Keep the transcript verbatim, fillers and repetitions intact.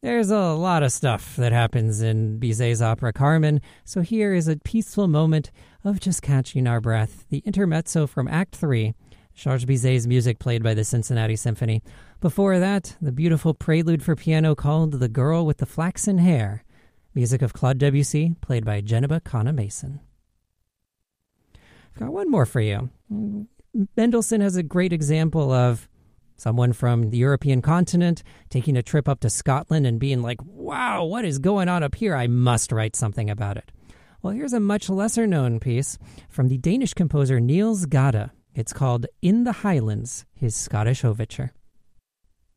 There's a lot of stuff that happens in Bizet's opera Carmen, so here is a peaceful moment of just catching our breath. The intermezzo from Act three, Georges Bizet's music played by the Cincinnati Symphony. Before that, the beautiful prelude for piano called The Girl with the Flaxen Hair, music of Claude Debussy, played by Geneba Conna-Mason. I've got one more for you. Mendelssohn has a great example of someone from the European continent taking a trip up to Scotland and being like, wow, what is going on up here? I must write something about it. Well, here's a much lesser-known piece from the Danish composer Niels Gade. It's called In the Highlands, his Scottish overture.